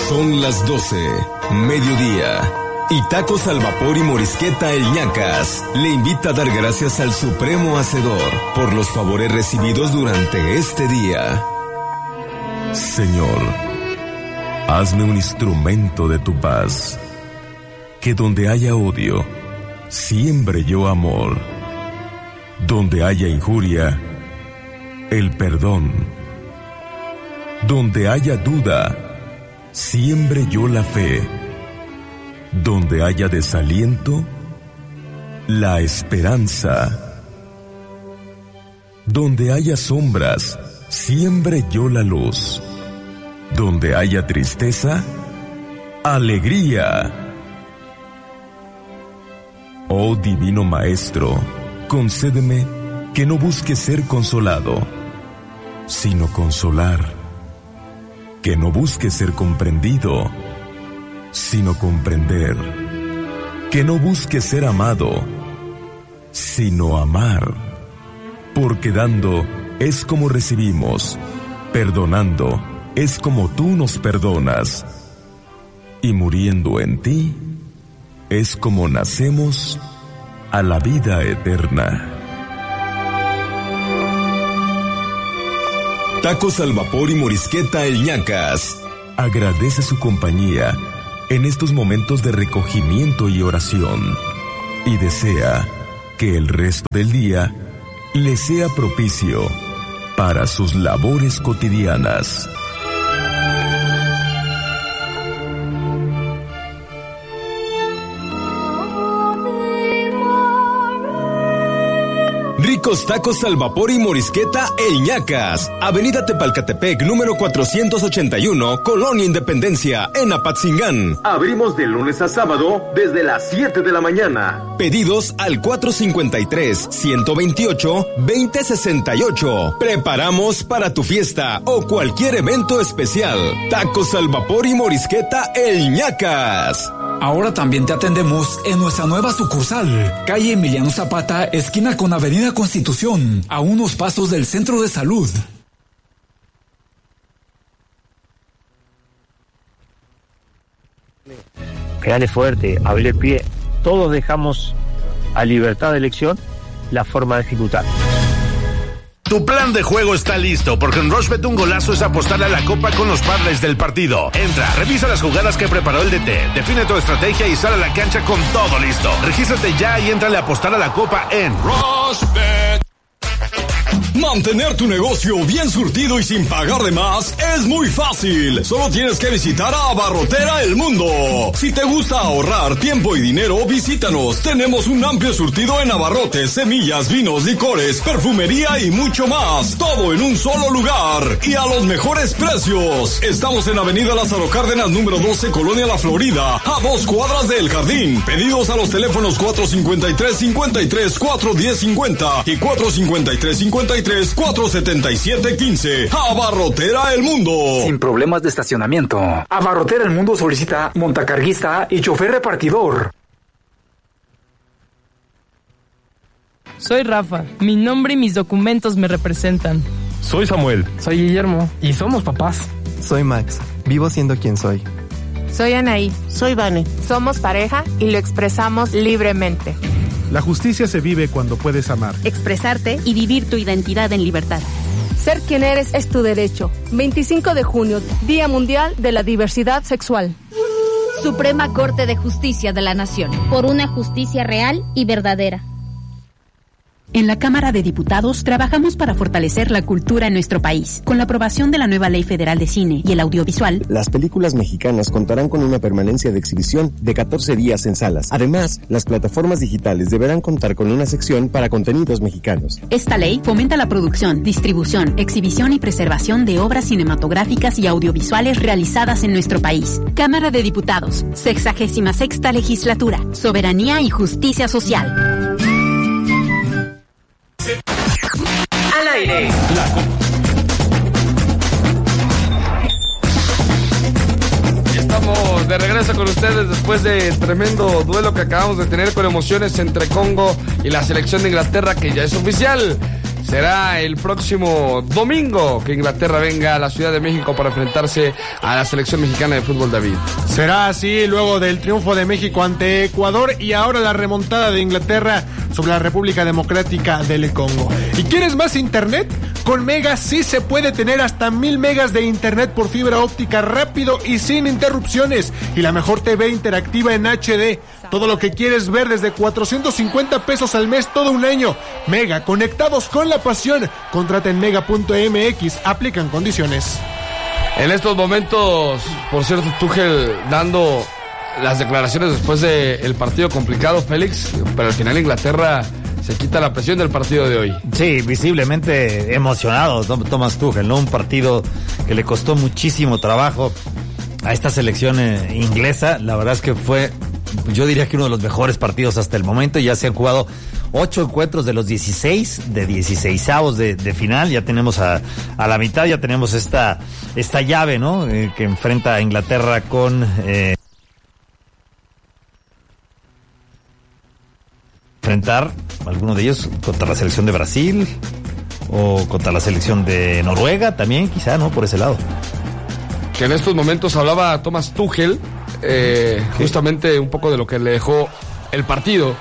Son las 12, mediodía. Y Tacos al Vapor y Morisqueta El Ñacas le invita a dar gracias al Supremo Hacedor por los favores recibidos durante este día. Señor, hazme un instrumento de tu paz, que donde haya odio, siembre yo amor, donde haya injuria, el perdón, donde haya duda, siembre yo la fe, donde haya desaliento, la esperanza, donde haya sombras, siembre yo la luz, donde haya tristeza, alegría. Oh Divino Maestro, concédeme que no busque ser consolado, sino consolar, que no busque ser comprendido, sino comprender, que no busque ser amado, sino amar, porque dando es como recibimos, perdonando es como tú nos perdonas, y muriendo en ti es como nacemos a la vida eterna. Tacos al Vapor y Morisqueta El Ñacas agradece su compañía en estos momentos de recogimiento y oración, y desea que el resto del día le sea propicio para sus labores cotidianas. Ricos Tacos al Vapor y Morisqueta El Ñacas, Avenida Tepalcatepec, número 481, Colonia Independencia, en Apatzingán. Abrimos de lunes a sábado desde las 7 de la mañana. Pedidos al 453-128-2068. Preparamos para tu fiesta o cualquier evento especial. Tacos al Vapor y Morisqueta El Ñacas. Ahora también te atendemos en nuestra nueva sucursal, calle Emiliano Zapata, esquina con Avenida Constitución, a unos pasos del Centro de Salud. Pedale fuerte, hable pie. Todos dejamos a libertad de elección la forma de ejecutar. Tu plan de juego está listo, porque en Rushbet un golazo es apostar a la copa con los padres del partido. Entra, revisa las jugadas que preparó el DT, define tu estrategia y sale a la cancha con todo listo. Regístrate ya y entrale a apostar a la copa en Rushbet. Mantener tu negocio bien surtido y sin pagar de más es muy fácil. Solo tienes que visitar a Abarrotera El Mundo. Si te gusta ahorrar tiempo y dinero, visítanos. Tenemos un amplio surtido en abarrotes, semillas, vinos, licores, perfumería y mucho más. Todo en un solo lugar y a los mejores precios. Estamos en Avenida Lázaro Cárdenas, número 12, Colonia La Florida, a 2 cuadras del Jardín. Pedidos a los teléfonos 453-53-410-50 y 453-53-477-15. Abarrotera El Mundo. Sin problemas de estacionamiento. Abarrotera El Mundo solicita montacarguista y chofer repartidor. Soy Rafa. Mi nombre y mis documentos me representan. Soy Samuel. Soy Guillermo. Y somos papás. Soy Max. Vivo siendo quien soy. Soy Anaí. Soy Vane. Somos pareja y lo expresamos libremente. La justicia se vive cuando puedes amar, expresarte y vivir tu identidad en libertad. Ser quien eres es tu derecho. 25 de junio, Día Mundial de la Diversidad Sexual. Suprema Corte de Justicia de la Nación. Por una justicia real y verdadera. En la Cámara de Diputados trabajamos para fortalecer la cultura en nuestro país. Con la aprobación de la nueva Ley Federal de Cine y el Audiovisual, las películas mexicanas contarán con una permanencia de exhibición de 14 días en salas. Además, las plataformas digitales deberán contar con una sección para contenidos mexicanos. Esta ley fomenta la producción, distribución, exhibición y preservación de obras cinematográficas y audiovisuales realizadas en nuestro país. Cámara de Diputados, 66ª Legislatura, Soberanía y Justicia Social. Al aire. Estamos de regreso con ustedes después de tremendo duelo que acabamos de tener con emociones entre Congo y la selección de Inglaterra, que ya es oficial. será el próximo domingo que Inglaterra venga a la Ciudad de México para enfrentarse a la selección mexicana de fútbol, David. Será así luego del triunfo de México ante Ecuador y ahora la remontada de Inglaterra sobre la República Democrática del Congo. ¿Y quieres más internet? Con Mega sí se puede tener hasta 1000 megas de internet por fibra óptica rápido y sin interrupciones. Y la mejor TV interactiva en HD. Todo lo que quieres ver desde 450 pesos al mes todo un año. Mega, conectados con la pasión. Contrata en mega.mx. Aplican condiciones. En estos momentos, por cierto, Tuchel dando las declaraciones después del partido complicado, Félix, pero al final Inglaterra se quita la presión del partido de hoy. Sí, visiblemente emocionado Thomas Tuchel, ¿no? Un partido que le costó muchísimo trabajo a esta selección inglesa. La verdad es que fue, yo diría que uno de los mejores partidos hasta el momento. Ya se han jugado 8 encuentros de los 16, de 16avos de final. Ya tenemos a la mitad, ya tenemos esta llave, ¿no? Que enfrenta a Inglaterra con... enfrentar alguno de ellos contra la selección de Brasil o contra la selección de Noruega también, quizá, ¿no? Por ese lado. Que en estos momentos hablaba Thomas Tuchel, justamente un poco de lo que le dejó el partido.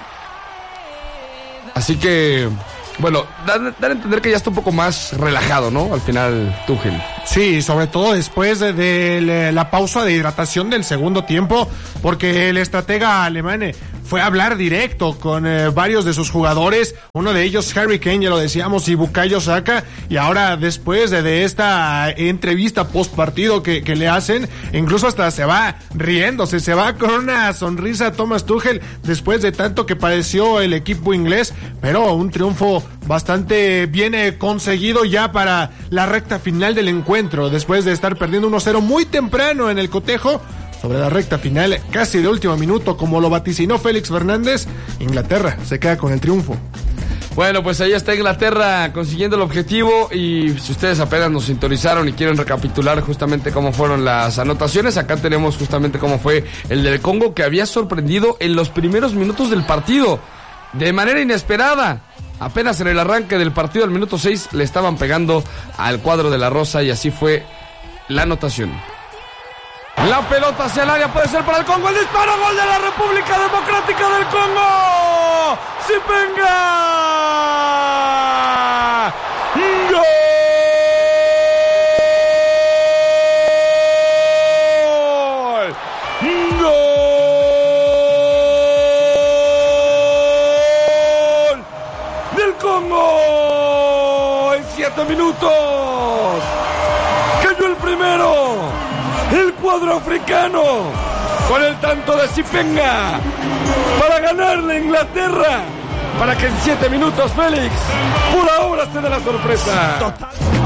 Así que, bueno, dar a entender que ya está un poco más relajado, ¿no? Al final, Tuchel. Sí, sobre todo después de la pausa de hidratación del segundo tiempo, porque el estratega alemán fue a hablar directo con varios de sus jugadores, uno de ellos Harry Kane, ya lo decíamos, y Bukayo Saka, y ahora después de esta entrevista post partido que le hacen, incluso hasta se va riéndose, se va con una sonrisa Thomas Tuchel después de tanto que padeció el equipo inglés, pero un triunfo bastante bien conseguido ya para la recta final del encuentro, después de estar perdiendo 1-0 muy temprano en el cotejo. Sobre la recta final, casi de último minuto, como lo vaticinó Félix Fernández, Inglaterra se queda con el triunfo. Bueno, pues ahí está Inglaterra consiguiendo el objetivo, y si ustedes apenas nos sintonizaron y quieren recapitular justamente cómo fueron las anotaciones, acá tenemos justamente cómo fue el del Congo, que había sorprendido en los primeros minutos del partido, de manera inesperada. Apenas en el arranque del partido, al minuto 6, le estaban pegando al cuadro de la Rosa, y así fue la anotación. La pelota hacia el área, puede ser para el Congo, el disparo, gol de la República Democrática del Congo. ¡Sipenga! ¡Gol! ¡Gol! ¡Del Congo! En 7 minutos. Cayó el primero. El cuadro africano, con el tanto de Sipenga, para ganarle a Inglaterra, para que en 7 minutos, Félix, por ahora se dé la sorpresa.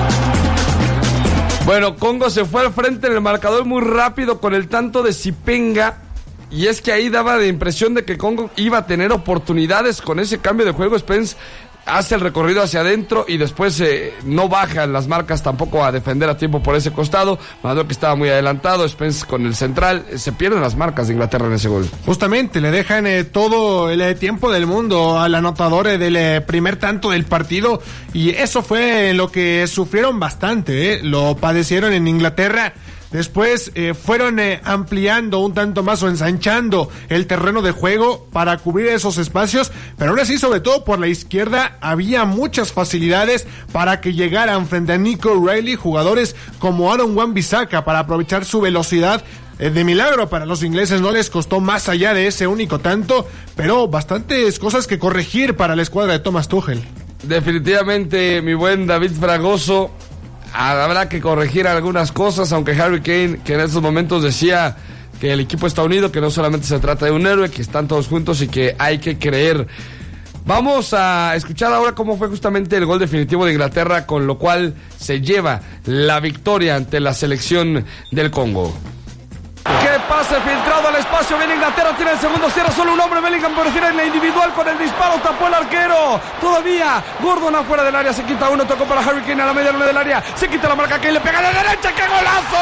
Bueno, Congo se fue al frente en el marcador muy rápido con el tanto de Sipenga, y es que ahí daba de impresión de que Congo iba a tener oportunidades con ese cambio de juego. Spence hace el recorrido hacia adentro y después no bajan las marcas tampoco a defender a tiempo por ese costado. Madoc estaba muy adelantado, Spence con el central, se pierden las marcas de Inglaterra en ese gol. Justamente, le dejan todo el tiempo del mundo al anotador del primer tanto del partido, y eso fue lo que sufrieron bastante, lo padecieron en Inglaterra. Después fueron ampliando un tanto más o ensanchando el terreno de juego para cubrir esos espacios, pero aún así, sobre todo por la izquierda, había muchas facilidades para que llegaran frente a Nico Riley jugadores como Aaron Wan-Bissaka para aprovechar su velocidad. De milagro para los ingleses no les costó más allá de ese único tanto, pero bastantes cosas que corregir para la escuadra de Thomas Tuchel. Definitivamente, mi buen David Fragoso, habrá que corregir algunas cosas, aunque Harry Kane, que en estos momentos decía que el equipo está unido, que no solamente se trata de un héroe, que están todos juntos y que hay que creer. Vamos a escuchar ahora cómo fue justamente el gol definitivo de Inglaterra, con lo cual se lleva la victoria ante la selección del Congo. ¡Qué pase filtrado al espacio! Viene Inglaterra, tiene el segundo, cierra solo un hombre. Bellingham prefiere en la individual con el disparo, tapó el arquero. Todavía Gordon afuera del área, se quita uno, tocó para Harry Kane a la media luna del área. Se quita la marca, Kane le pega a la derecha. ¡Qué golazo!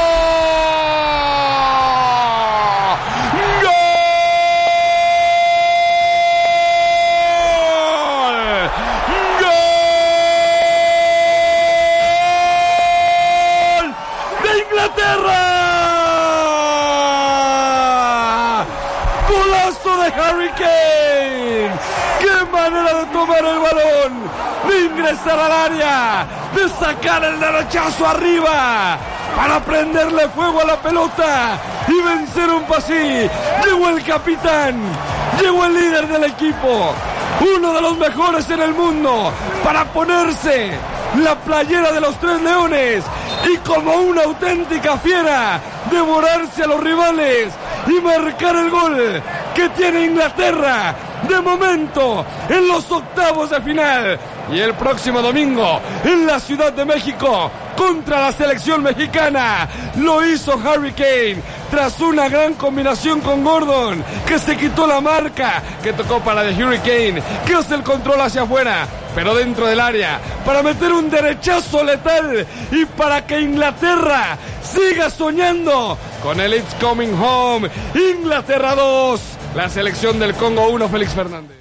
¡Gol! ¡Gol! Harry Kane. ¡Qué manera de tomar el balón! De ingresar al área, de sacar el derechazo arriba para prenderle fuego a la pelota y vencer un pasí. Llegó el capitán, llegó el líder del equipo, uno de los mejores en el mundo, para ponerse la playera de los Tres Leones y como una auténtica fiera devorarse a los rivales y marcar el gol que tiene Inglaterra de momento en los octavos de final. Y el próximo domingo en la Ciudad de México contra la selección mexicana lo hizo Harry Kane tras una gran combinación con Gordon, que se quitó la marca, que tocó para de Harry Kane, que hace el control hacia afuera, pero dentro del área, para meter un derechazo letal y para que Inglaterra siga soñando con el It's Coming Home. Inglaterra 2, la selección del Congo 1, Félix Fernández.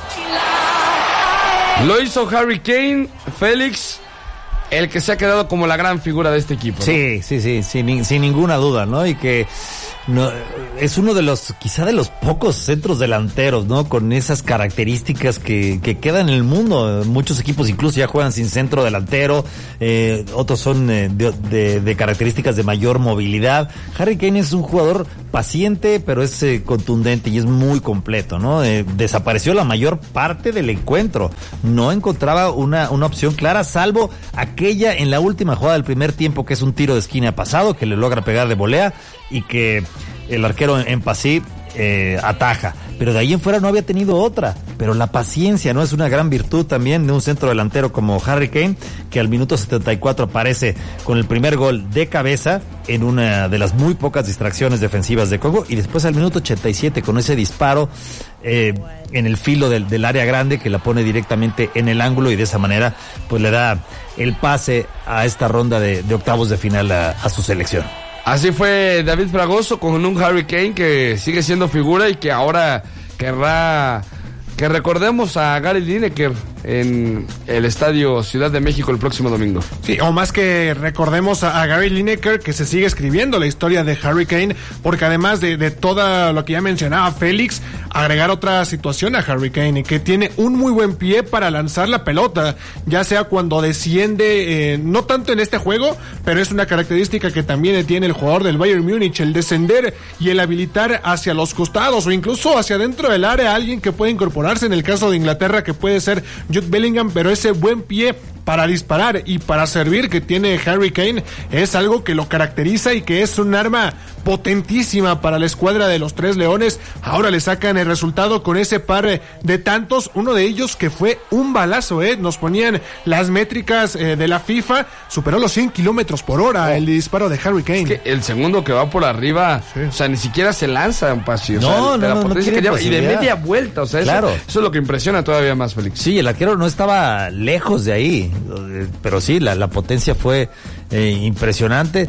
Lo hizo Harry Kane, Félix, el que se ha quedado como la gran figura de este equipo, ¿no? Sí, sin ninguna duda, ¿no? Y que no, es uno de los, quizá de los pocos centros delanteros, ¿no? Con esas características que quedan en el mundo. Muchos equipos incluso ya juegan sin centro delantero, otros son de características de mayor movilidad. Harry Kane es un jugador paciente, pero es contundente y es muy completo, ¿no? Desapareció la mayor parte del encuentro. No encontraba una opción clara, salvo aquella en la última jugada del primer tiempo, que es un tiro de esquina pasado, que le logra pegar de volea y que el arquero en Pasí ataja. Pero de ahí en fuera no había tenido otra. Pero la paciencia, ¿no? Es una gran virtud también de un centro delantero como Harry Kane, que al minuto 74 aparece con el primer gol de cabeza en una de las muy pocas distracciones defensivas de Congo, y después al minuto 87 con ese disparo en el filo del área grande, que la pone directamente en el ángulo, y de esa manera pues le da el pase a esta ronda de octavos de final a su selección. Así fue David Fragoso con un Harry Kane que sigue siendo figura y que ahora querrá que recordemos a Gary Lineker en el Estadio Ciudad de México el próximo domingo. Sí, o más que recordemos a Gary Lineker, que se sigue escribiendo la historia de Harry Kane, porque además de todo lo que ya mencionaba Félix, agregar otra situación a Harry Kane, que tiene un muy buen pie para lanzar la pelota, ya sea cuando desciende, no tanto en este juego, pero es una característica que también tiene el jugador del Bayern Múnich, el descender y el habilitar hacia los costados o incluso hacia dentro del área a alguien que puede incorporarse, en el caso de Inglaterra, que puede ser Jude Bellingham, pero ese buen pie para disparar y para servir que tiene Harry Kane es algo que lo caracteriza y que es un arma potentísima para la escuadra de los Tres Leones. Ahora le sacan el resultado con ese par de tantos, uno de ellos que fue un balazo, nos ponían las métricas de la FIFA, superó los 100 kilómetros por hora el disparo de Harry Kane. Es que el segundo que va por arriba, sí, o sea, ni siquiera se lanza un paseo, no, la potencia que lleva, y de media vuelta, o sea, claro, eso es lo que impresiona todavía más, Félix. Sí, el arquero no estaba lejos de ahí, pero sí, la potencia fue impresionante.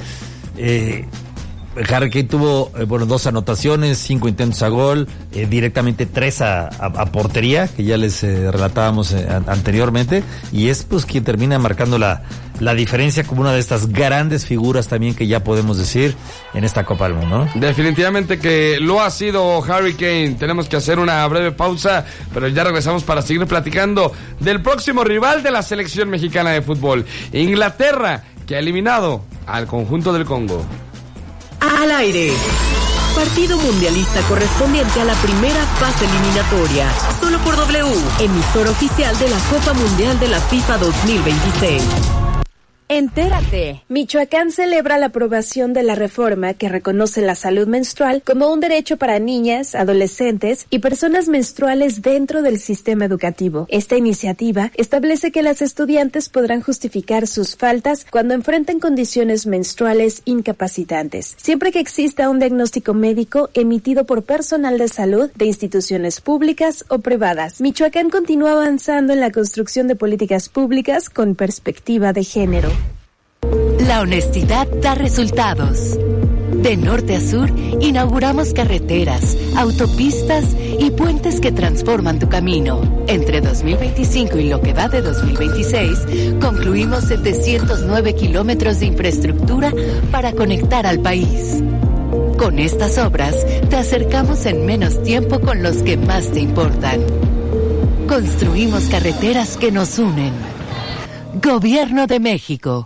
Harry Kane tuvo 2 anotaciones, 5 intentos a gol, directamente 3 a portería, que ya les relatábamos anteriormente, y es pues quien termina marcando la diferencia como una de estas grandes figuras también que ya podemos decir en esta Copa del Mundo, ¿no? Definitivamente que lo ha sido Harry Kane. Tenemos que hacer una breve pausa, pero ya regresamos para seguir platicando del próximo rival de la selección mexicana de fútbol, Inglaterra, que ha eliminado al conjunto del Congo. Al aire. Partido mundialista correspondiente a la primera fase eliminatoria. Solo por W, emisor oficial de la Copa Mundial de la FIFA 2026. Entérate. Michoacán celebra la aprobación de la reforma que reconoce la salud menstrual como un derecho para niñas, adolescentes y personas menstruales dentro del sistema educativo. Esta iniciativa establece que las estudiantes podrán justificar sus faltas cuando enfrenten condiciones menstruales incapacitantes, siempre que exista un diagnóstico médico emitido por personal de salud de instituciones públicas o privadas. Michoacán continúa avanzando en la construcción de políticas públicas con perspectiva de género. La honestidad da resultados. De norte a sur, inauguramos carreteras, autopistas y puentes que transforman tu camino. Entre 2025 y lo que va de 2026, concluimos 709 kilómetros de infraestructura para conectar al país. Con estas obras, te acercamos en menos tiempo con los que más te importan. Construimos carreteras que nos unen. Gobierno de México.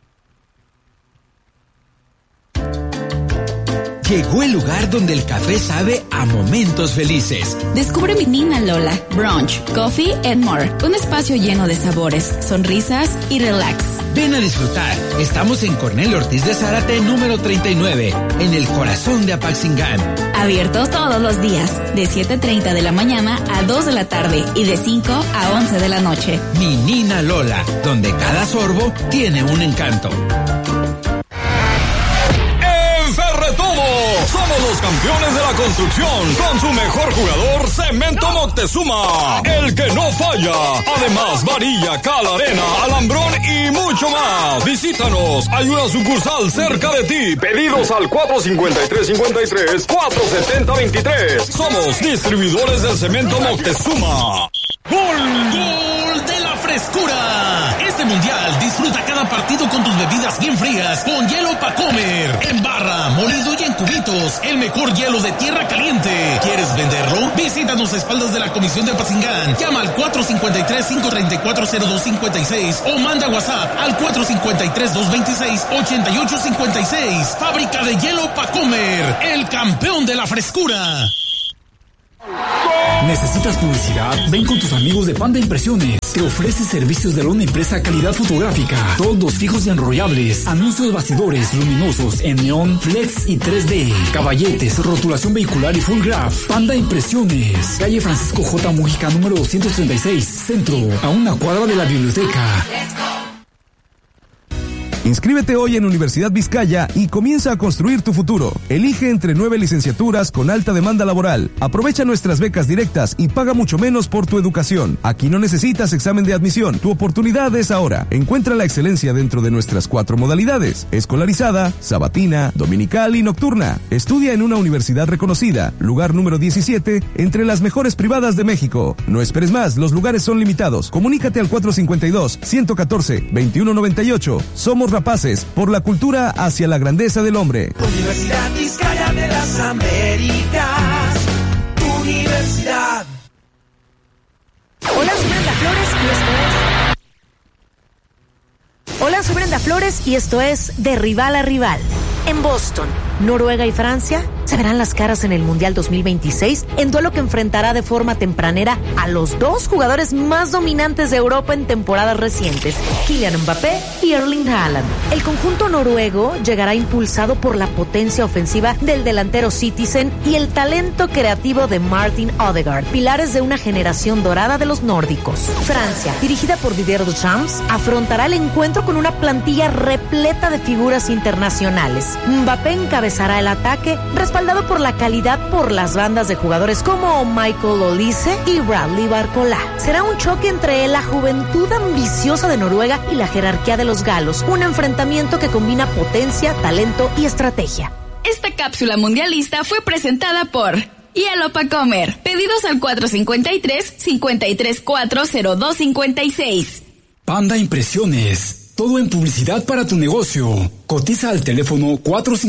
Llegó el lugar donde el café sabe a momentos felices. Descubre Menina Lola, Brunch, Coffee and More. Un espacio lleno de sabores, sonrisas y relax. Ven a disfrutar. Estamos en Cornelio Ortiz de Zárate, número 39, en el corazón de Apaxingán. Abierto todos los días, de 7:30 de la mañana a 2 de la tarde y de 5 a 11 de la noche. Menina Lola, donde cada sorbo tiene un encanto. Somos los campeones de la construcción con su mejor jugador, Cemento Moctezuma, el que no falla. Además, varilla, cal, arena, alambrón y mucho más. Visítanos, hay una sucursal cerca de ti. Pedidos al 453-53, 470-23. Somos distribuidores del Cemento Moctezuma. ¡Gol! ¡Gol de la frescura! Este mundial disfruta cada partido con tus bebidas bien frías, con hielo pa' comer, en barra, molido y en cubitos, el mejor hielo de tierra caliente. ¿Quieres venderlo? Visítanos a espaldas de la Comisión de Apaxingán. Llama al 453-534-0256 o manda WhatsApp al 453-226-8856. Fábrica de hielo pa' comer, el campeón de la frescura. ¿Necesitas publicidad? Ven con tus amigos de Panda Impresiones. Te ofrece servicios de lona impresa calidad fotográfica, toldos fijos y enrollables, anuncios bastidores luminosos en neón, flex y 3D, caballetes, rotulación vehicular y full graph. Panda Impresiones, calle Francisco J. Mujica, número 236, centro, a una cuadra de la biblioteca. Inscríbete hoy en Universidad Vizcaya y comienza a construir tu futuro. Elige entre 9 licenciaturas con alta demanda laboral. Aprovecha nuestras becas directas y paga mucho menos por tu educación. Aquí no necesitas examen de admisión. Tu oportunidad es ahora. Encuentra la excelencia dentro de nuestras 4 modalidades: escolarizada, sabatina, dominical y nocturna. Estudia en una universidad reconocida, lugar número 17 entre las mejores privadas de México. No esperes más, los lugares son limitados. Comunícate al 452-114-2198. Somos rapaces por la cultura hacia la grandeza del hombre. Universidad Vizcaya de las Américas. Universidad. Hola, soy Brenda Flores y esto es... Hola, soy Brenda Flores y esto es De Rival a Rival. En Boston, Noruega y Francia se verán las caras en el Mundial 2026 en duelo que enfrentará de forma tempranera a los dos jugadores más dominantes de Europa en temporadas recientes, Kylian Mbappé y Erling Haaland. El conjunto noruego llegará impulsado por la potencia ofensiva del delantero Citizen y el talento creativo de Martin Odegaard, pilares de una generación dorada de los nórdicos. Francia, dirigida por Didier Deschamps, afrontará el encuentro con una plantilla repleta de figuras internacionales. Mbappé encabezará el ataque, respaldado por la calidad por las bandas de jugadores como Michael Olise y Bradley Barcola. Será un choque entre la juventud ambiciosa de Noruega y la jerarquía de los galos, un enfrentamiento que combina potencia, talento y estrategia. Esta cápsula mundialista fue presentada por Hielo pa' Comer. Pedidos al 453-534-0256. Panda Impresiones. Todo en publicidad para tu negocio. Cotiza al teléfono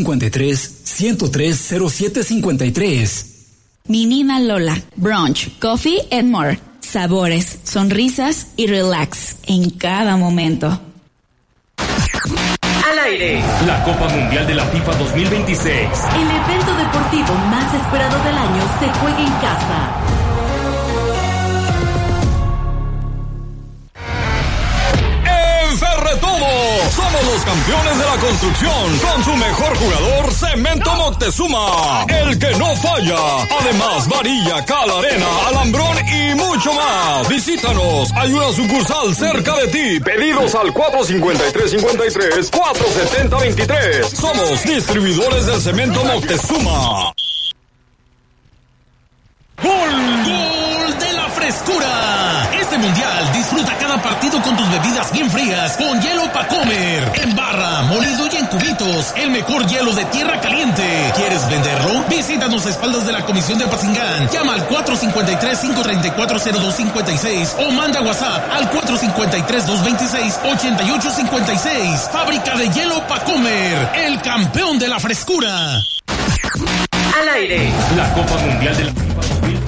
453-103-0753. Menina Lola, Brunch, Coffee and More. Sabores, sonrisas y relax en cada momento. Al aire. La Copa Mundial de la FIFA 2026. El evento deportivo más esperado del año se juega en casa. Somos los campeones de la construcción con su mejor jugador, Cemento Moctezuma, el que no falla. Además, varilla, cal, arena, alambrón y mucho más. Visítanos, hay una sucursal cerca de ti. Pedidos al 453-53, 470-23. Somos distribuidores del Cemento Moctezuma. ¡Gol! ¡Gol de la frescura! Este mundial disfruta cada partido con tus bebidas bien frías, con hielo pa' comer, en barra, molido y en cubitos, el mejor hielo de tierra caliente. ¿Quieres venderlo? Visítanos a espaldas de la Comisión de Apaxingán. Llama al 453-534-0256 o manda WhatsApp al 453-226-8856. Fábrica de hielo pa' comer, el campeón de la frescura. Al aire. La Copa Mundial de la FIFA 2000.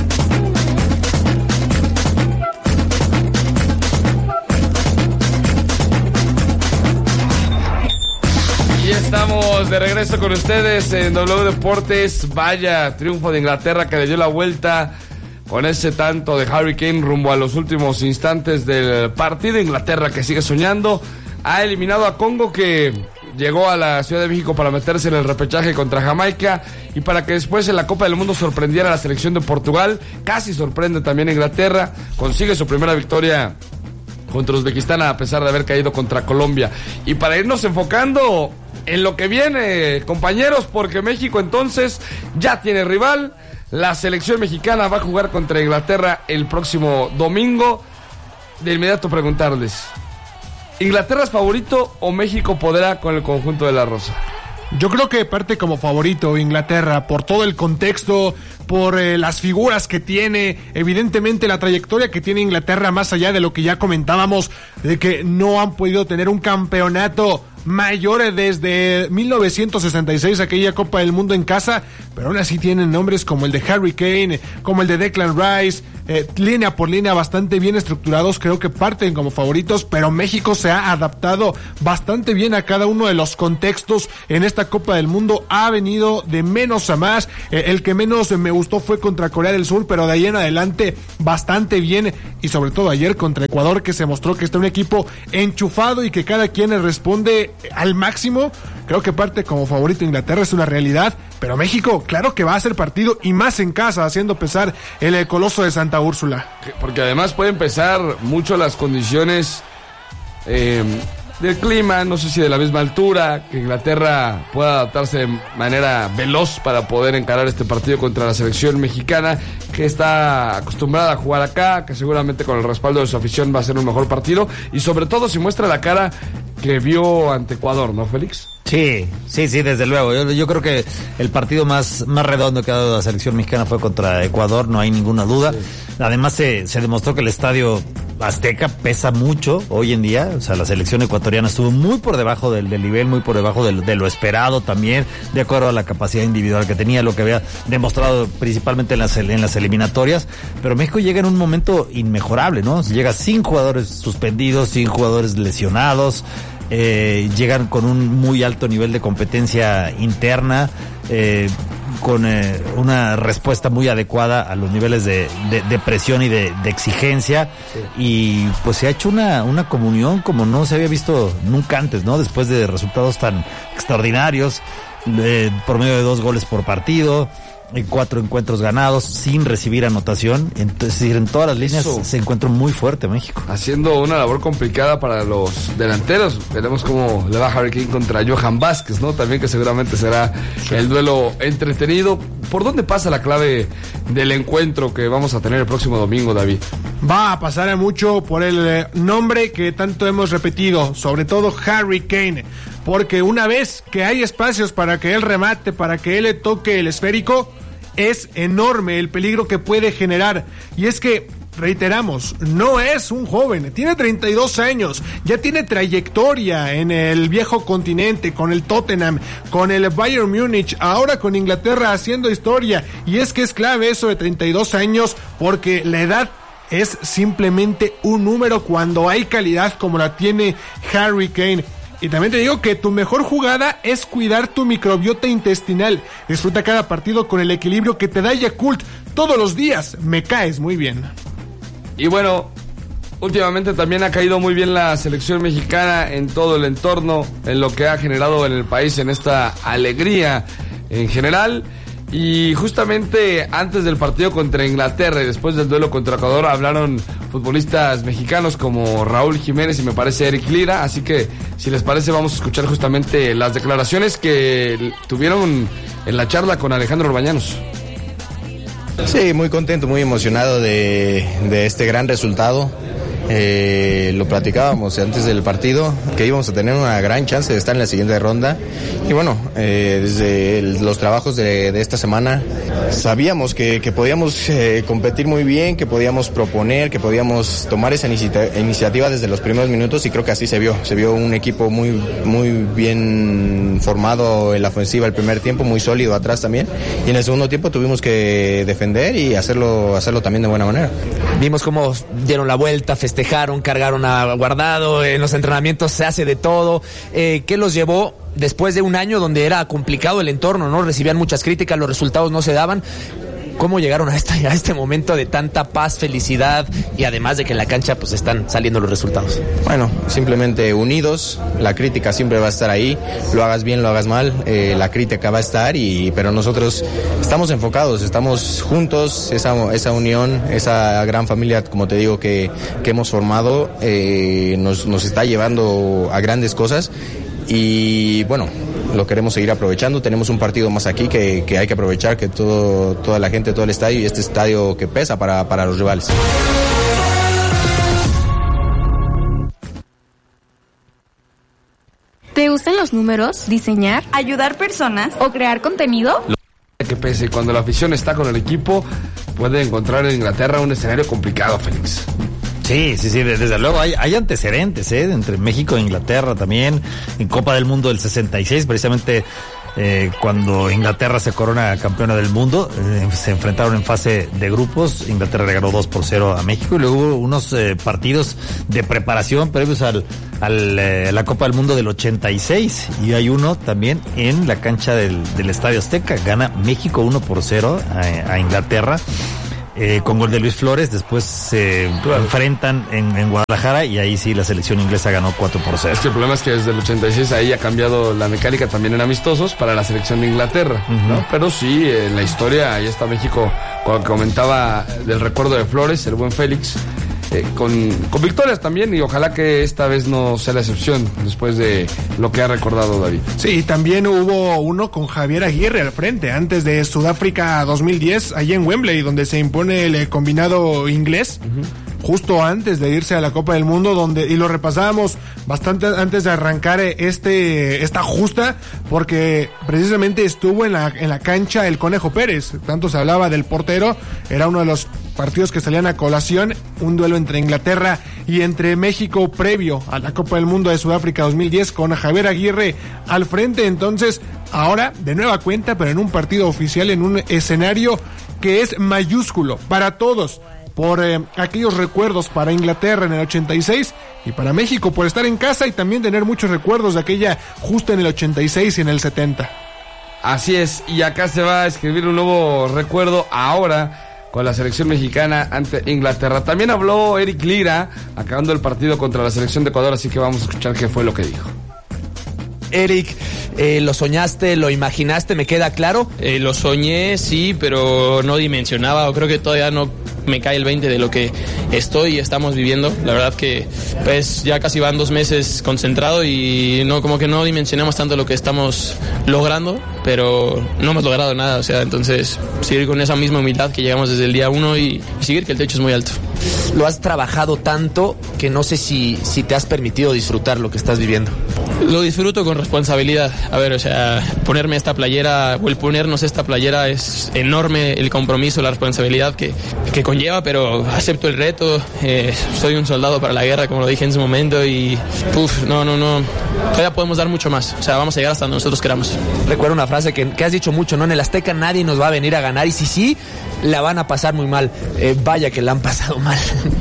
Y estamos de regreso con ustedes en W Deportes. Vaya triunfo de Inglaterra que le dio la vuelta con ese tanto de Harry Kane rumbo a los últimos instantes del partido. Inglaterra que sigue soñando. Ha eliminado a Congo, que llegó a la Ciudad de México para meterse en el repechaje contra Jamaica y para que después en la Copa del Mundo sorprendiera a la selección de Portugal. Casi sorprende también a Inglaterra. Consigue su primera victoria contra Uzbekistán a pesar de haber caído contra Colombia. Y para irnos enfocando en lo que viene, compañeros, porque México entonces ya tiene rival. La selección mexicana va a jugar contra Inglaterra el próximo domingo. De inmediato preguntarles, ¿Inglaterra es favorito o México podrá con el conjunto de la Rosa? Yo creo que parte como favorito Inglaterra por todo el contexto, por las figuras que tiene, evidentemente la trayectoria que tiene Inglaterra, más allá de lo que ya comentábamos, de que no han podido tener un campeonato mayor desde 1966, aquella Copa del Mundo en casa, pero aún así tienen nombres como el de Harry Kane, como el de Declan Rice, línea por línea bastante bien estructurados. Creo que parten como favoritos, pero México se ha adaptado bastante bien a cada uno de los contextos en esta Copa del Mundo. Ha venido de menos a más. El que menos me gustó fue contra Corea del Sur, pero de ahí en adelante bastante bien, y sobre todo ayer contra Ecuador, que se mostró que está un equipo enchufado y que cada quien le responde al máximo. Creo que parte como favorito Inglaterra, es una realidad, pero México, claro que va a hacer partido, y más en casa, haciendo pesar el Coloso de Santa Úrsula. Porque además pueden pesar mucho las condiciones del clima, no sé si de la misma altura, que Inglaterra pueda adaptarse de manera veloz para poder encarar este partido contra la selección mexicana, que está acostumbrada a jugar acá, que seguramente con el respaldo de su afición va a ser un mejor partido, y sobre todo si muestra la cara que vio ante Ecuador, ¿no, Félix? Sí, desde luego. Yo creo que el partido más redondo que ha dado la selección mexicana fue contra Ecuador, no hay ninguna duda. Sí. Además se demostró que el estadio Azteca pesa mucho hoy en día. O sea, la selección ecuatoriana estuvo muy por debajo del nivel, muy por debajo de lo esperado también, de acuerdo a la capacidad individual que tenía, lo que había demostrado principalmente en las eliminatorias. Pero México llega en un momento inmejorable, ¿no? Llega sin jugadores suspendidos, sin jugadores lesionados. Llegan con un muy alto nivel de competencia interna, con una respuesta muy adecuada a los niveles de presión y de exigencia. Sí. Y pues se ha hecho una comunión como no se había visto nunca antes, ¿no? Después de resultados tan extraordinarios, por medio de 2 goles por partido, en 4 encuentros ganados sin recibir anotación. Entonces, en todas las líneas se encuentra muy fuerte México, haciendo una labor complicada para los delanteros. Veremos cómo le va Harry Kane contra Johan Vázquez, ¿no? También, que seguramente será el duelo entretenido. ¿Por dónde pasa la clave del encuentro que vamos a tener el próximo domingo, David? Va a pasar mucho por el nombre que tanto hemos repetido, sobre todo Harry Kane, porque una vez que hay espacios para que él remate, para que él le toque el esférico, es enorme el peligro que puede generar. Y es que, reiteramos, no es un joven, tiene 32 años, ya tiene trayectoria en el viejo continente, con el Tottenham, con el Bayern Múnich, ahora con Inglaterra haciendo historia. Y es que es clave eso de 32 años, porque la edad es simplemente un número cuando hay calidad como la tiene Harry Kane. Y también te digo que tu mejor jugada es cuidar tu microbiota intestinal. Disfruta cada partido con el equilibrio que te da Yakult todos los días. Me caes muy bien. Y bueno, últimamente también ha caído muy bien la selección mexicana en todo el entorno, en lo que ha generado en el país, en esta alegría en general. Y justamente antes del partido contra Inglaterra y después del duelo contra Ecuador hablaron futbolistas mexicanos como Raúl Jiménez y me parece Eric Lira. Así que, si les parece, vamos a escuchar justamente las declaraciones que tuvieron en la charla con Alejandro Orbañanos. Sí, muy contento, muy emocionado de este gran resultado. Lo platicábamos antes del partido, que íbamos a tener una gran chance de estar en la siguiente ronda. Y bueno, desde los trabajos de esta semana sabíamos que podíamos competir muy bien, que podíamos proponer, que podíamos tomar esa iniciativa desde los primeros minutos, y creo que así se vio. Se vio un equipo muy bien formado en la ofensiva el primer tiempo, muy sólido atrás también, y en el segundo tiempo tuvimos que defender y hacerlo también de buena manera. Vimos cómo dieron la vuelta, festejaron, cargaron a Guardado, en los entrenamientos se hace de todo. ¿Qué los llevó después de un año donde era complicado el entorno, no recibían muchas críticas, los resultados no se daban? ¿Cómo llegaron a este momento de tanta paz, felicidad, y además de que en la cancha pues están saliendo los resultados? Bueno, simplemente unidos. La crítica siempre va a estar ahí, lo hagas bien, lo hagas mal, la crítica va a estar, pero nosotros estamos enfocados, estamos juntos. Esa unión, esa gran familia, como te digo, que hemos formado, nos está llevando a grandes cosas. Y bueno, lo queremos seguir aprovechando. Tenemos un partido más aquí que hay que aprovechar, que toda la gente, todo el estadio, y este estadio que pesa para los rivales. ¿Te gustan los números, diseñar, ayudar personas o crear contenido? Que pese, cuando la afición está con el equipo, puede encontrar en Inglaterra un escenario complicado, Félix. Sí, desde luego hay antecedentes, entre México e Inglaterra también, en Copa del Mundo del 66, precisamente cuando Inglaterra se corona campeona del mundo, se enfrentaron en fase de grupos. Inglaterra le ganó 2-0 a México, y luego hubo unos partidos de preparación previos a la Copa del Mundo del 86, y hay uno también en la cancha del Estadio Azteca. Gana México 1-0 a Inglaterra. Con gol de Luis Flores. Después se enfrentan en Guadalajara, y ahí sí la selección inglesa ganó 4-0. Es que el problema es que desde el 86 ahí ha cambiado la mecánica también en amistosos para la selección de Inglaterra, ¿no? Pero sí, en la historia ahí está México, cuando comentaba del recuerdo de Flores, el buen Félix, con victorias también, y ojalá que esta vez no sea la excepción después de lo que ha recordado David. Sí, también hubo uno con Javier Aguirre al frente, antes de Sudáfrica 2010, allí en Wembley, donde se impone el combinado inglés. Justo antes de irse a la Copa del Mundo, y lo repasábamos bastante antes de arrancar esta justa, porque precisamente estuvo en la cancha el Conejo Pérez. Tanto se hablaba del portero, era uno de los partidos que salían a colación, un duelo entre Inglaterra y entre México previo a la Copa del Mundo de Sudáfrica 2010, con Javier Aguirre al frente. Entonces, ahora de nueva cuenta, pero en un partido oficial, en un escenario que es mayúsculo para todos, por aquellos recuerdos para Inglaterra en el 86, y para México por estar en casa y también tener muchos recuerdos de aquella justa en el 86 y en el 70. Así es, y acá se va a escribir un nuevo recuerdo ahora con la selección mexicana ante Inglaterra. También habló Eric Lira acabando el partido contra la selección de Ecuador, así que vamos a escuchar qué fue lo que dijo. Eric, ¿lo soñaste, lo imaginaste? ¿Me queda claro? Lo soñé, sí, pero no dimensionaba, o creo que todavía no me cae el 20 de lo que estamos viviendo. La verdad que pues ya casi van 2 meses concentrado, y como que no dimensionamos tanto lo que estamos logrando, pero no hemos logrado nada. O sea, entonces seguir con esa misma humildad que llegamos desde el día 1 y seguir, que el techo es muy alto. Lo has trabajado tanto que no sé si te has permitido disfrutar lo que estás viviendo. Lo disfruto con responsabilidad. A ver, o sea, ponerme esta playera, o el ponernos esta playera, es enorme el compromiso, la responsabilidad que conlleva, pero acepto el reto. Soy un soldado para la guerra, como lo dije en su momento, y no, todavía podemos dar mucho más. O sea, vamos a llegar hasta donde nosotros queramos. Recuerdo una frase que has dicho mucho, ¿no? En el Azteca nadie nos va a venir a ganar, y si sí, la van a pasar muy mal. Vaya que la han pasado mal.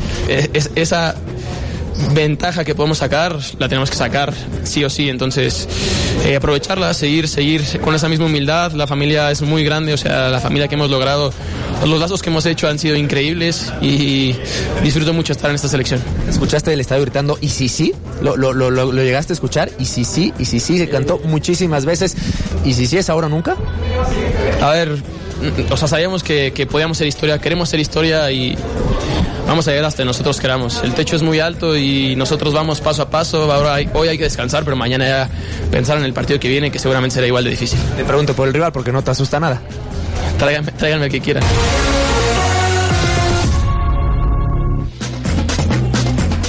Esa ventaja que podemos sacar, la tenemos que sacar sí o sí. Entonces, aprovecharla, seguir con esa misma humildad. La familia es muy grande, o sea, la familia que hemos logrado, los lazos que hemos hecho han sido increíbles, y disfruto mucho estar en esta selección. ¿Escuchaste el estadio gritando y sí, sí? ¿Lo llegaste a escuchar? Y sí, se cantó muchísimas veces. ¿Y sí es ahora o nunca? A ver, o sea, sabíamos que podíamos ser historia, queremos ser historia, y vamos a llegar hasta nosotros queramos. El techo es muy alto y nosotros vamos paso a paso. Hoy hay que descansar, pero mañana ya pensar en el partido que viene, que seguramente será igual de difícil. Te pregunto por el rival porque no te asusta nada. Tráiganme el que quieran.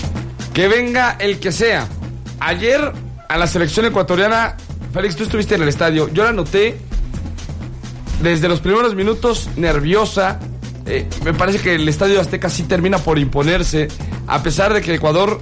que venga el que sea. Ayer a la selección ecuatoriana, Félix, tú estuviste en el estadio, yo la noté desde los primeros minutos nerviosa. Me parece que el Estadio Azteca sí termina por imponerse, a pesar de que Ecuador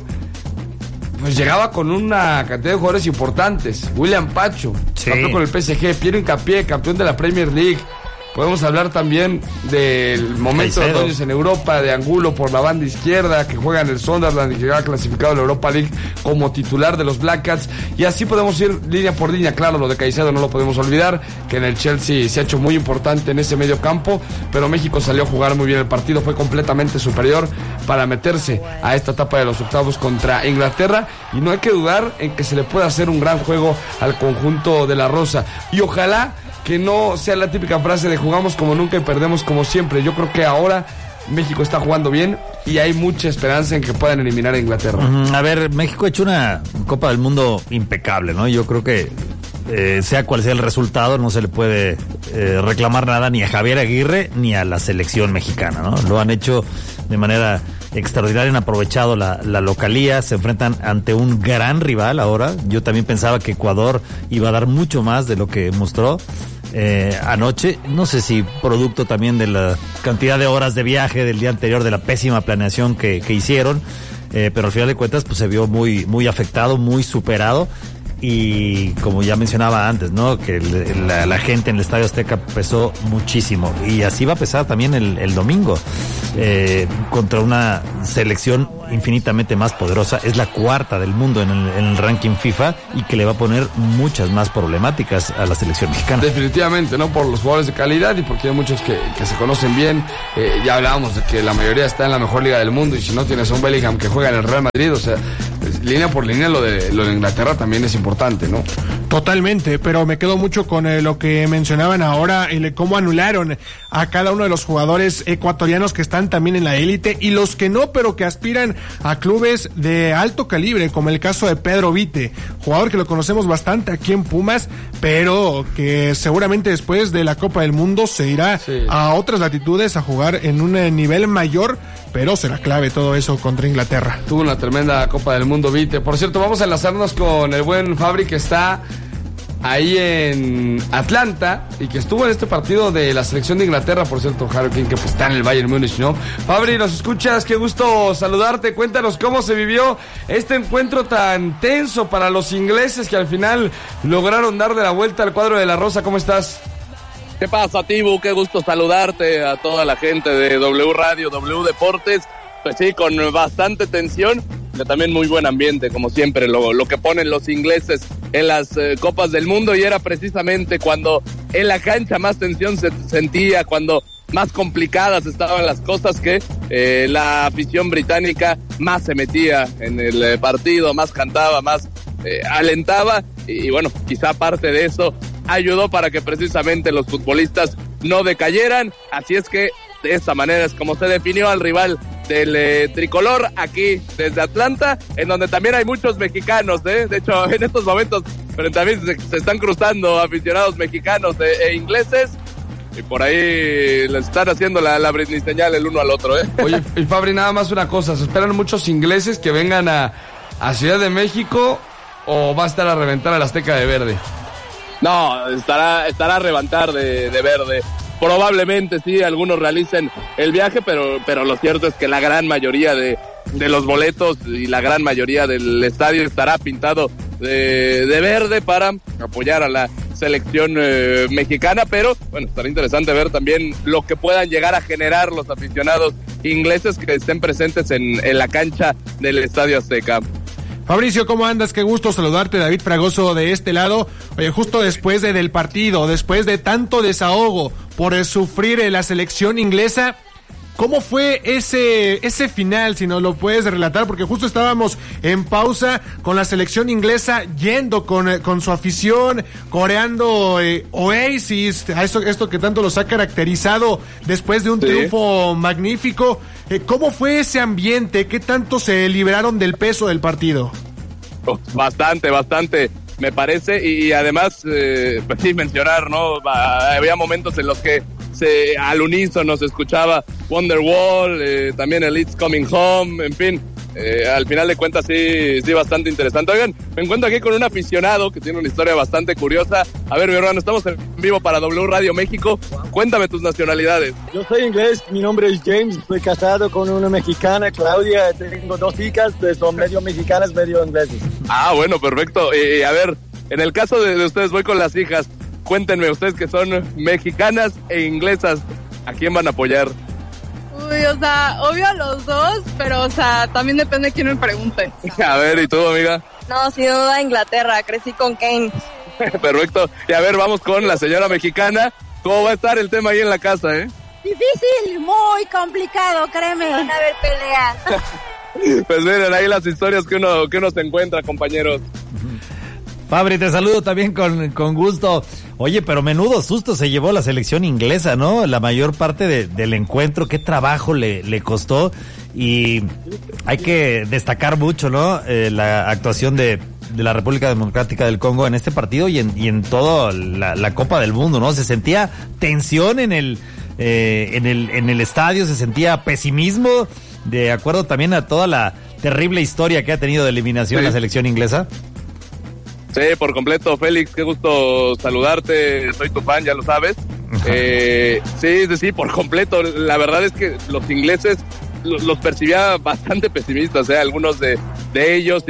pues llegaba con una cantidad de jugadores importantes. William Pacho, campeón con el PSG, Piero Hincapié, campeón de la Premier League. Podemos hablar también del momento de Ordóñez en Europa, de Angulo por la banda izquierda, que juega en el Sunderland y que ha clasificado a la Europa League como titular de los Black Cats. Y así podemos ir línea por línea. Claro, lo de Caicedo no lo podemos olvidar, que en el Chelsea se ha hecho muy importante en ese medio campo, pero México salió a jugar muy bien el partido, fue completamente superior para meterse a esta etapa de los octavos contra Inglaterra. Y no hay que dudar en que se le pueda hacer un gran juego al conjunto de la Rosa. Y ojalá que no sea la típica frase de jugamos como nunca y perdemos como siempre. Yo creo que ahora México está jugando bien y hay mucha esperanza en que puedan eliminar a Inglaterra. A ver, México ha hecho una Copa del Mundo impecable, ¿no? Yo creo que sea cual sea el resultado, no se le puede reclamar nada ni a Javier Aguirre ni a la selección mexicana, ¿no? Lo han hecho de manera extraordinaria, han aprovechado la localía, se enfrentan ante un gran rival ahora. Yo también pensaba que Ecuador iba a dar mucho más de lo que mostró anoche, no sé si producto también de la cantidad de horas de viaje del día anterior, de la pésima planeación que hicieron, pero al final de cuentas pues se vio muy, muy afectado, muy superado. Y como ya mencionaba antes, ¿no? Que la gente en el Estadio Azteca pesó muchísimo. Y así va a pesar también el domingo. Contra una selección infinitamente más poderosa. Es la cuarta del mundo en el ranking FIFA y que le va a poner muchas más problemáticas a la selección mexicana. Definitivamente, ¿no? Por los jugadores de calidad y porque hay muchos que se conocen bien. Ya hablábamos de que la mayoría está en la mejor liga del mundo y si no tienes a un Bellingham que juega en el Real Madrid, o sea, línea por línea lo de Inglaterra también es importante, ¿no? Totalmente, pero me quedo mucho con lo que mencionaban ahora, cómo anularon a cada uno de los jugadores ecuatorianos que están también en la élite y los que no, pero que aspiran a clubes de alto calibre, como el caso de Pedro Vite, jugador que lo conocemos bastante aquí en Pumas, pero que seguramente después de la Copa del Mundo se irá a otras latitudes a jugar en un nivel mayor, pero será clave todo eso contra Inglaterra. Tuvo una tremenda Copa del Mundo Vite. Por cierto, vamos a enlazarnos con el buen Fabri, que está ahí en Atlanta y que estuvo en este partido de la selección de Inglaterra, por cierto, Harry Kane, que pues está en el Bayern Múnich, ¿no? Fabri, ¿nos escuchas? Qué gusto saludarte. Cuéntanos cómo se vivió este encuentro tan tenso para los ingleses que al final lograron darle la vuelta al cuadro de la Rosa. ¿Cómo estás? ¿Qué pasa, Tibu? Qué gusto saludarte, a toda la gente de W Radio, W Deportes. Pues sí, con bastante tensión, pero también muy buen ambiente, como siempre, lo que ponen los ingleses en las Copas del Mundo, y era precisamente cuando en la cancha más tensión se sentía, cuando más complicadas estaban las cosas, que la afición británica más se metía en el partido, más cantaba, más alentaba, y bueno, quizá parte de eso ayudó para que precisamente los futbolistas no decayeran. Así es que de esta manera es como se definió al rival del tricolor aquí desde Atlanta, en donde también hay muchos mexicanos, ¿eh? De hecho, en estos momentos frente a mí se están cruzando aficionados mexicanos e ingleses, y por ahí les están haciendo la Britney señal el uno al otro, ¿eh? Oye, y Fabri, nada más una cosa, ¿se esperan muchos ingleses que vengan a Ciudad de México o va a estar a reventar al Azteca de verde? No, estará a reventar de verde. Probablemente sí, algunos realicen el viaje, pero lo cierto es que la gran mayoría de los boletos y la gran mayoría del estadio estará pintado de verde para apoyar a la selección mexicana, pero bueno, estará interesante ver también lo que puedan llegar a generar los aficionados ingleses que estén presentes en la cancha del Estadio Azteca. Fabricio, ¿cómo andas? Qué gusto saludarte, David Fragoso de este lado. Oye, justo después del partido, después de tanto desahogo por sufrir la selección inglesa, ¿cómo fue ese final? Si nos lo puedes relatar, porque justo estábamos en pausa con la selección inglesa yendo con su afición, coreando Oasis, esto que tanto los ha caracterizado después de un triunfo magnífico. ¿Cómo fue ese ambiente? ¿Qué tanto se liberaron del peso del partido? Bastante, me parece, y además, pues sí, mencionar, ¿no? Había momentos en los que al unísono se escuchaba Wonderwall, también el It's Coming Home, en fin, Al final de cuentas sí bastante interesante. Oigan, me encuentro aquí con un aficionado que tiene una historia bastante curiosa. A ver, mi hermano, estamos en vivo para W Radio México. Cuéntame tus nacionalidades. Yo soy inglés, mi nombre es James, estoy casado con una mexicana, Claudia, tengo 2 hijas, son medio mexicanas, medio ingleses. Ah, bueno, perfecto. A ver, en el caso de ustedes, voy con las hijas. Cuéntenme, ustedes que son mexicanas e inglesas, ¿a quién van a apoyar? Uy, o sea, obvio a los dos, pero, o sea, también depende de quién me pregunte. A ver, ¿y tú, amiga? No, sin duda Inglaterra, crecí con Kane. Perfecto. Y a ver, vamos con la señora mexicana. ¿Cómo va a estar el tema ahí en la casa, Difícil, muy complicado, créeme, a ver pelear. Pues miren, ahí las historias que uno se encuentra, compañeros. Fabri, te saludo también con gusto. Oye, pero menudo susto se llevó la selección inglesa, ¿no? La mayor parte del encuentro, qué trabajo le costó. Y hay que destacar mucho, ¿no? La actuación de la República Democrática del Congo en este partido y en toda la Copa del Mundo, ¿no? Se sentía tensión en el estadio, se sentía pesimismo, de acuerdo también a toda la terrible historia que ha tenido de eliminación la selección inglesa. Sí, por completo, Félix, qué gusto saludarte, soy tu fan, ya lo sabes. Sí, por completo. La verdad es que los ingleses los percibía bastante pesimistas, algunos de ellos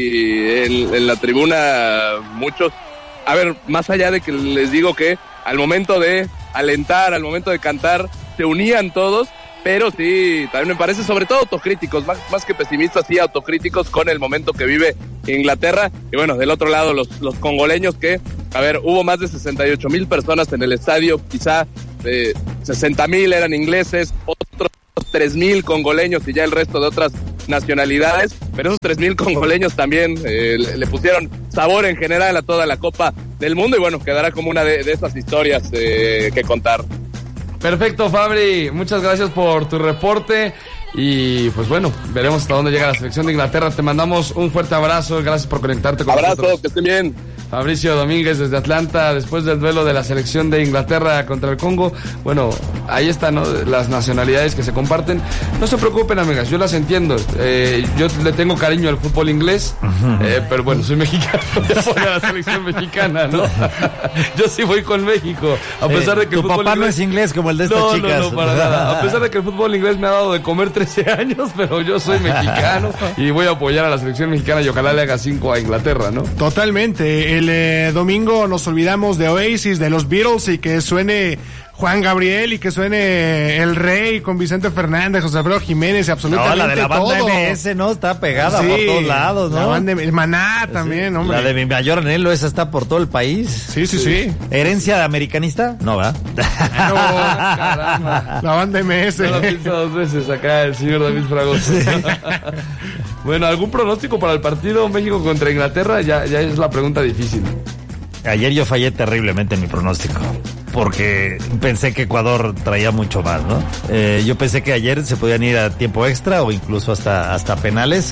y en la tribuna muchos. A ver, más allá de que les digo que al momento de alentar, al momento de cantar, se unían todos, pero sí, también me parece, sobre todo autocríticos, más que pesimistas, sí autocríticos con el momento que vive Inglaterra. Y bueno, del otro lado los congoleños que, a ver, hubo más de 68,000 personas en el estadio, quizá 60,000 eran ingleses, otros 3,000 congoleños y ya el resto de otras nacionalidades, pero esos 3,000 congoleños también le pusieron sabor en general a toda la Copa del Mundo y bueno, quedará como una de esas historias que contar. Perfecto, Fabri, muchas gracias por tu reporte y pues bueno, veremos hasta dónde llega la selección de Inglaterra. Te mandamos un fuerte abrazo, gracias por conectarte con nosotros. Abrazo, que estén bien. Fabricio Domínguez desde Atlanta, después del duelo de la selección de Inglaterra contra el Congo. Bueno, ahí están, ¿no? Las nacionalidades que se comparten. No se preocupen, amigas, yo las entiendo. Yo le tengo cariño al fútbol inglés, pero bueno, soy mexicano, ya voy a la selección mexicana, ¿no? Yo sí voy con México, a pesar de que tu el fútbol papá inglés... no es inglés como el de estas chicas. No, para nada. A pesar de que el fútbol inglés me ha dado de comer 13 años, pero yo soy mexicano y voy a apoyar a la selección mexicana y ojalá le haga 5 a Inglaterra, ¿no? Totalmente. El domingo nos olvidamos de Oasis, de los Beatles y que suene Juan Gabriel y que suene El Rey con Vicente Fernández, José Alfredo Jiménez y absolutamente todo. La de la banda MS, ¿no? Está pegada por todos lados, ¿no? La banda el Maná también, hombre. La de mi mayor anhelo, esa está por todo el país. Sí. ¿Herencia de americanista? No, ¿verdad? No, caramba. La banda MS. No lo piensa 2 veces acá el señor David Fragoso. Sí. Bueno, ¿algún pronóstico para el partido México contra Inglaterra? Ya es la pregunta difícil. Ayer yo fallé terriblemente en mi pronóstico, porque pensé que Ecuador traía mucho más, ¿no? Yo pensé que ayer se podían ir a tiempo extra o incluso hasta penales.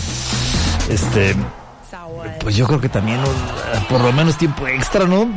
Pues yo creo que también por lo menos tiempo extra, ¿no?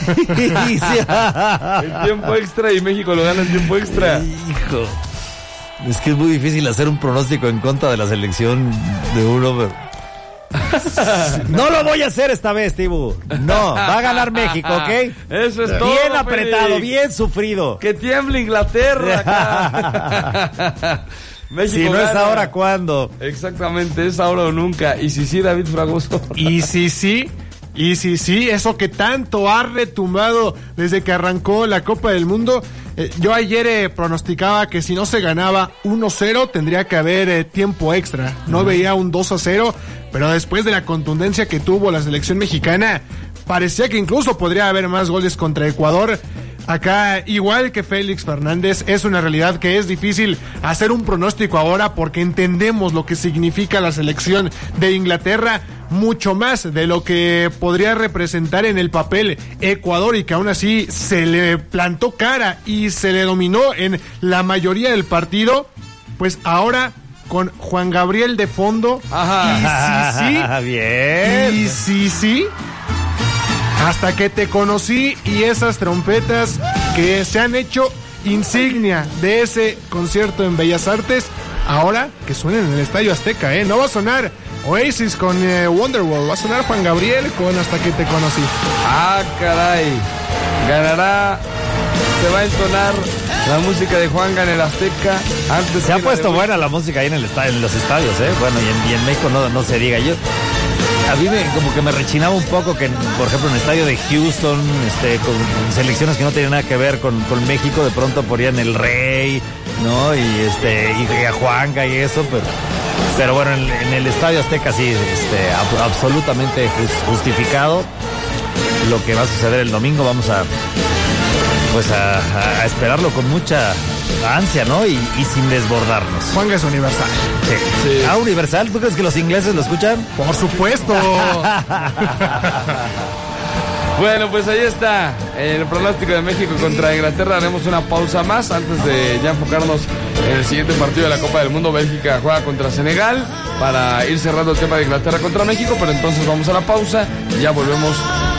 El tiempo extra y México lo gana en tiempo extra. Hijo. Es que es muy difícil hacer un pronóstico en contra de la selección de uno, pero... No lo voy a hacer esta vez, Tibu. No, va a ganar México, ¿ok? Eso es todo. Bien apretado, Félix. Bien sufrido. Que tiemble Inglaterra acá. México si no gana. Es ahora, ¿cuándo? Exactamente, es ahora o nunca. Y si sí, David Fragoso. Y si sí, eso que tanto ha retumbado desde que arrancó la Copa del Mundo. Yo ayer pronosticaba que si no se ganaba 1-0 tendría que haber tiempo extra. No veía un 2-0, pero después de la contundencia que tuvo la selección mexicana, parecía que incluso podría haber más goles contra Ecuador. Acá, igual que Félix Fernández, es una realidad que es difícil hacer un pronóstico ahora porque entendemos lo que significa la selección de Inglaterra, mucho más de lo que podría representar en el papel Ecuador y que aún así se le plantó cara y se le dominó en la mayoría del partido. Pues ahora con Juan Gabriel de fondo. Ajá. Bien. Y sí. Hasta que te conocí y esas trompetas que se han hecho insignia de ese concierto en Bellas Artes, ahora que suenen en el Estadio Azteca, no va a sonar Oasis con Wonderwall, va a sonar Juan Gabriel con Hasta que te conocí. Ah, caray. Ganará, se va a entonar la música de Juanga en el Azteca. Antes se ha puesto buena la música ahí en los estadios, Bueno, y en México no se diga. A mí como que me rechinaba un poco que, por ejemplo, en el estadio de Houston, con selecciones que no tenían nada que ver con México, de pronto ponían el Rey, ¿no? Y a Juanga y eso, pero bueno, en el Estadio Azteca sí, absolutamente justificado lo que va a suceder el domingo. Vamos a esperarlo con mucha ansia, ¿no? Y sin desbordarnos. Juanga es universal. Sí. Ah, universal. ¿Tú crees que los ingleses lo escuchan? Por supuesto. Bueno, pues ahí está el pronóstico de México contra Inglaterra. Haremos una pausa más antes de ya enfocarnos en el siguiente partido de la Copa del Mundo. Bélgica juega contra Senegal para ir cerrando el tema de Inglaterra contra México, pero entonces vamos a la pausa y ya volvemos